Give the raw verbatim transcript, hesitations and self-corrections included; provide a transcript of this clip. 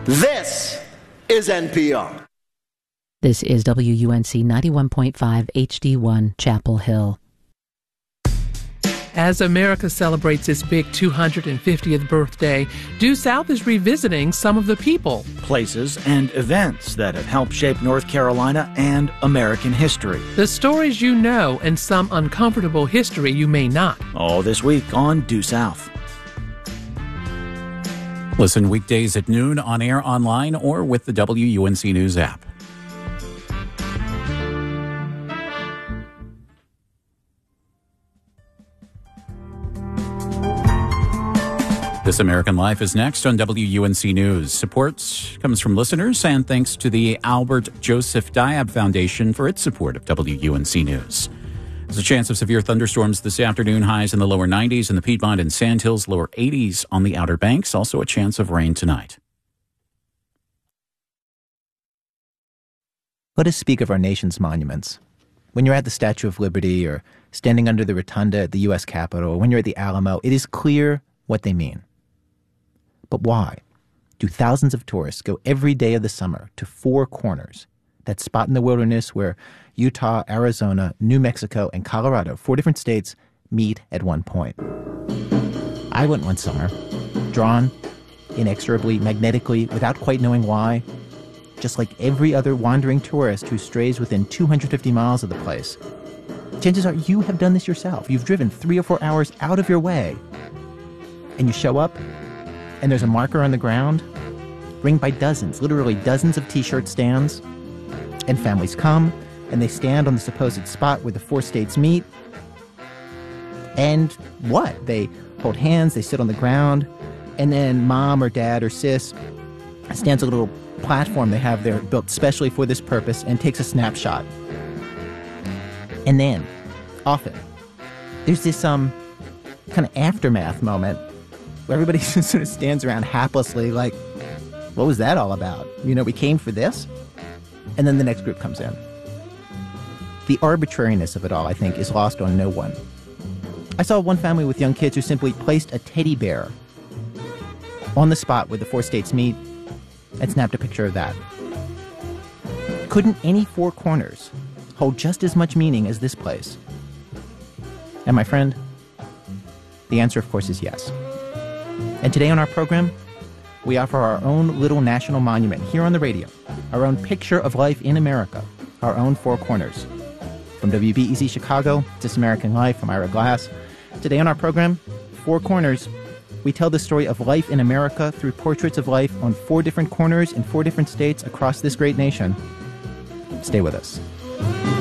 This is N P R. This is W U N C ninety-one point five H D one, Chapel Hill. As America celebrates its big two hundred fiftieth birthday, Due South is revisiting some of the people, places, and events that have helped shape North Carolina and American history. The stories you know and some uncomfortable history you may not. All this week on Due South. Listen weekdays at noon on air, online, or with the W U N C News app. This American Life is next on W U N C News. Support comes from listeners and thanks to the Albert Joseph Diab Foundation for its support of W U N C News. There's a chance of severe thunderstorms this afternoon, highs in the lower nineties in the Piedmont and Sandhills, lower eighties on the Outer Banks. Also a chance of rain tonight. Let us speak of our nation's monuments. When you're at the Statue of Liberty or standing under the rotunda at the U S Capitol, or when you're at the Alamo, it is clear what they mean. But why do thousands of tourists go every day of the summer to Four Corners, that spot in the wilderness where Utah, Arizona, New Mexico, and Colorado, four different states, meet at one point? I went one summer, drawn inexorably, magnetically, without quite knowing why, just like every other wandering tourist who strays within two hundred fifty miles of the place. Chances are you have done this yourself. You've driven three or four hours out of your way, and you show up, and there's a marker on the ground, ringed by dozens, literally dozens of T-shirt stands, and families come, and they stand on the supposed spot where the four states meet, and what? They hold hands, they sit on the ground, and then mom or dad or sis stands a little platform they have there built specially for this purpose and takes a snapshot. And then, often, there's this um kind of aftermath moment where everybody just sort of stands around haplessly like, what was that all about? You know, we came for this? And then the next group comes in. The arbitrariness of it all, I think, is lost on no one. I saw one family with young kids who simply placed a teddy bear on the spot where the four states meet and snapped a picture of that. Couldn't any Four Corners hold just as much meaning as this place? And my friend, the answer, of course, is yes. And today on our program, we offer our own little national monument here on the radio, our own picture of life in America, our own Four Corners. From W B E Z Chicago, This American Life, I'm Ira Glass. Today on our program, Four Corners, we tell the story of life in America through portraits of life on four different corners in four different states across this great nation. Stay with us.